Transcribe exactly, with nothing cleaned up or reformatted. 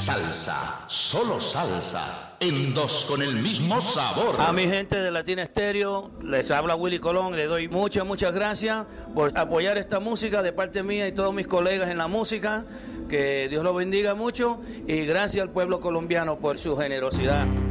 Salsa, solo salsa, en dos con el mismo sabor. A mi gente de Latina Estéreo, les habla Willy Colón, le doy muchas, muchas gracias por apoyar esta música de parte mía y todos mis colegas en la música, que Dios los bendiga mucho y gracias al pueblo colombiano por su generosidad.